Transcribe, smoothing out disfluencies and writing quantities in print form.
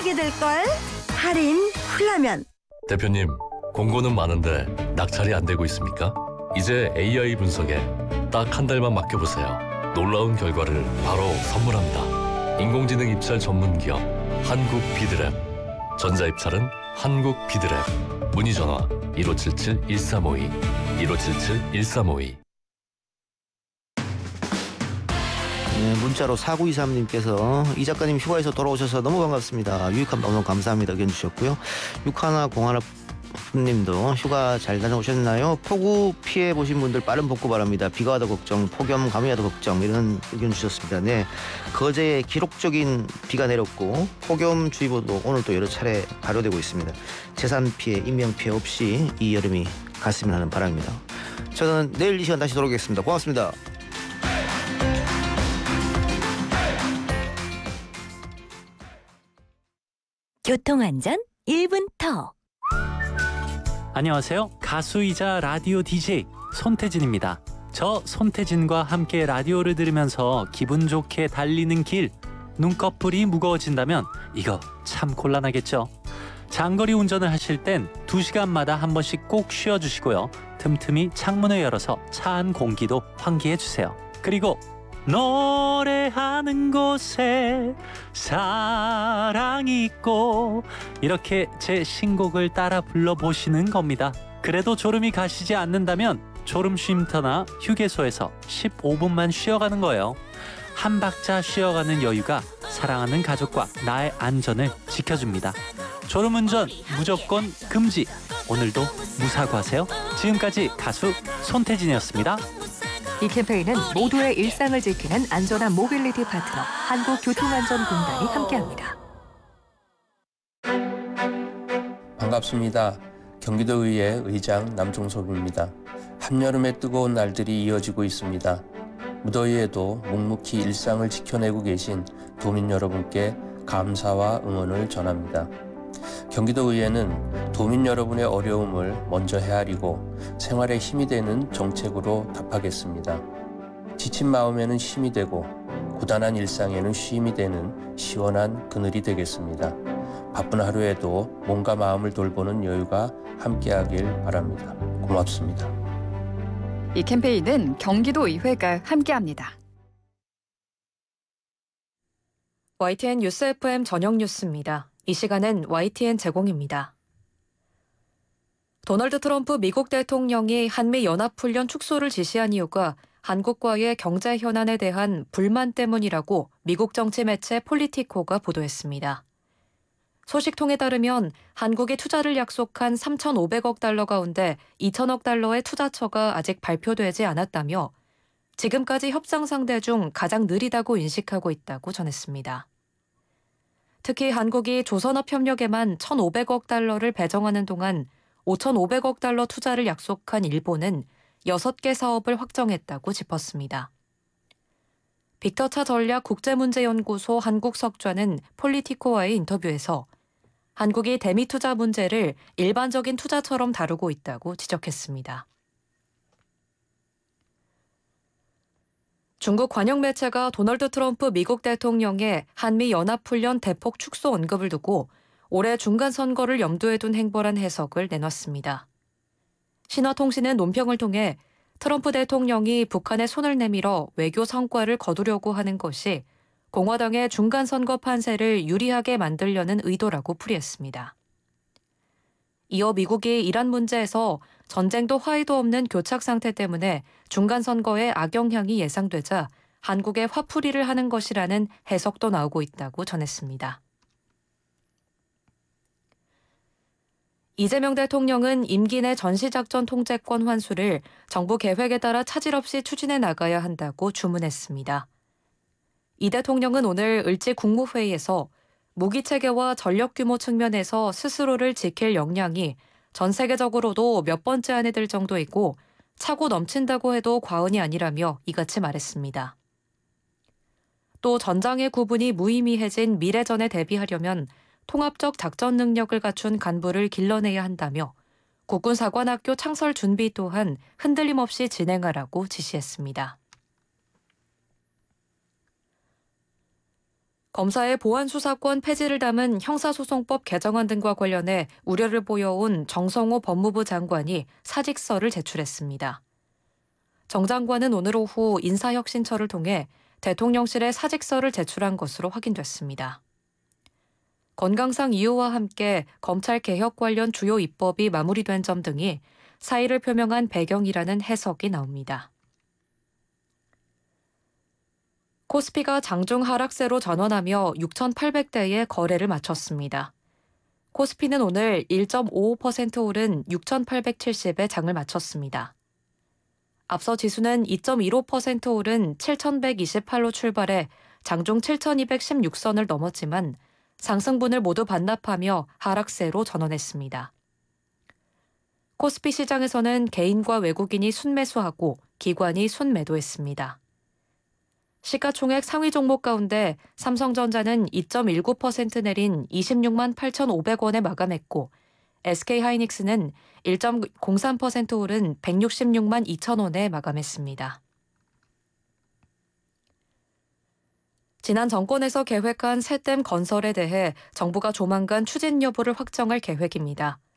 사게 될걸? 할인 훌라면. 대표님, 공고는 많은데 낙찰이 안 되고 있습니까? 이제 AI 분석에 딱 한 달만 맡겨보세요. 놀라운 결과를 바로 선물합니다. 인공지능 입찰 전문 기업 한국 비드랩. 전자입찰은 한국 비드랩. 문의 전화 1577-1352 1577-1352. 네, 문자로 4923님께서 이 작가님 휴가에서 돌아오셔서 너무 반갑습니다. 유익한 방송 감사합니다. 의견 주셨고요. 6101님도 휴가 잘 다녀오셨나요? 폭우 피해 보신 분들 빠른 복구 바랍니다. 비가 와도 걱정, 폭염 감이 와도 걱정, 이런 의견 주셨습니다. 네, 거제에 기록적인 비가 내렸고 폭염주의보도 오늘 또 여러 차례 발효되고 있습니다. 재산 피해, 인명 피해 없이 이 여름이 갔으면 하는 바람입니다. 저는 내일 이 시간 다시 돌아오겠습니다. 고맙습니다. 교통안전 1분 턱. 안녕하세요. 가수이자 라디오 DJ 손태진입니다. 저 손태진과 함께 라디오를 들으면서 기분 좋게 달리는 길, 눈꺼풀이 무거워진다면 이거 참 곤란하겠죠. 장거리 운전을 하실 땐 2시간마다 한 번씩 꼭 쉬어주시고요. 틈틈이 창문을 열어서 차안 공기도 환기해주세요. 그리고 노래하는 곳에 사랑이 있고, 이렇게 제 신곡을 따라 불러보시는 겁니다. 그래도 졸음이 가시지 않는다면 졸음 쉼터나 휴게소에서 15분만 쉬어가는 거예요. 한 박자 쉬어가는 여유가 사랑하는 가족과 나의 안전을 지켜줍니다. 졸음운전 무조건 금지. 오늘도 무사고하세요. 지금까지 가수 손태진이었습니다. 이 캠페인은 모두의 일상을 지키는 안전한 모빌리티 파트너 한국교통안전공단이 함께합니다. 반갑습니다. 경기도의회 의장 남종섭입니다. 한여름의 뜨거운 날들이 이어지고 있습니다. 무더위에도 묵묵히 일상을 지켜내고 계신 도민 여러분께 감사와 응원을 전합니다. 경기도의회는 도민 여러분의 어려움을 먼저 헤아리고 생활에 힘이 되는 정책으로 답하겠습니다. 지친 마음에는 힘이 되고 고단한 일상에는 쉼이 되는 시원한 그늘이 되겠습니다. 바쁜 하루에도 몸과 마음을 돌보는 여유가 함께하길 바랍니다. 고맙습니다. 이 캠페인은 경기도의회가 함께합니다. YTN 뉴스 FM 저녁 뉴스입니다. 이 시간은 YTN 제공입니다. 도널드 트럼프 미국 대통령이 한미 연합훈련 축소를 지시한 이유가 한국과의 경제 현안에 대한 불만 때문이라고 미국 정치 매체 폴리티코가 보도했습니다. 소식통에 따르면 한국이 투자를 약속한 3,500억 달러 가운데 2천억 달러의 투자처가 아직 발표되지 않았다며 지금까지 협상 상대 중 가장 느리다고 인식하고 있다고 전했습니다. 특히 한국이 조선업협력에만 1,500억 달러를 배정하는 동안 5,500억 달러 투자를 약속한 일본은 6개 사업을 확정했다고 짚었습니다. 빅터차 전략 국제문제연구소 한국석좌는 폴리티코와의 인터뷰에서 한국이 대미 투자 문제를 일반적인 투자처럼 다루고 있다고 지적했습니다. 중국 관영 매체가 도널드 트럼프 미국 대통령의 한미 연합훈련 대폭 축소 언급을 두고 올해 중간 선거를 염두에 둔 행보란 해석을 내놨습니다. 신화통신은 논평을 통해 트럼프 대통령이 북한에 손을 내밀어 외교 성과를 거두려고 하는 것이 공화당의 중간 선거 판세를 유리하게 만들려는 의도라고 풀이했습니다. 이어 미국이 이란 문제에서 전쟁도 화해도 없는 교착 상태 때문에 중간 선거에 악영향이 예상되자 한국에 화풀이를 하는 것이라는 해석도 나오고 있다고 전했습니다. 이재명 대통령은 임기 내 전시작전 통제권 환수를 정부 계획에 따라 차질 없이 추진해 나가야 한다고 주문했습니다. 이 대통령은 오늘 을지 국무회의에서 무기체계와 전력 규모 측면에서 스스로를 지킬 역량이 전 세계적으로도 몇 번째 안에 들 정도이고 차고 넘친다고 해도 과언이 아니라며 이같이 말했습니다. 또 전장의 구분이 무의미해진 미래전에 대비하려면 통합적 작전 능력을 갖춘 간부를 길러내야 한다며 국군사관학교 창설 준비 또한 흔들림 없이 진행하라고 지시했습니다. 검사의 보안수사권 폐지를 담은 형사소송법 개정안 등과 관련해 우려를 보여온 정성호 법무부 장관이 사직서를 제출했습니다. 정 장관은 오늘 오후 인사혁신처를 통해 대통령실에 사직서를 제출한 것으로 확인됐습니다. 건강상 이유와 함께 검찰 개혁 관련 주요 입법이 마무리된 점 등이 사의를 표명한 배경이라는 해석이 나옵니다. 코스피가 장중 하락세로 전환하며 6,800대의 거래를 마쳤습니다. 코스피는 오늘 1.55% 오른 6,870에 장을 마쳤습니다. 앞서 지수는 2.15% 오른 7,128로 출발해 장중 7,216선을 넘었지만 상승분을 모두 반납하며 하락세로 전환했습니다. 코스피 시장에서는 개인과 외국인이 순매수하고 기관이 순매도했습니다. 시가총액 상위 종목 가운데 삼성전자는 2.19% 내린 26만 8,500원에 마감했고 SK하이닉스는 1.03% 오른 166만 2천원에 마감했습니다. 지난 정권에서 계획한 새댐 건설에 대해 정부가 조만간 추진 여부를 확정할 계획입니다.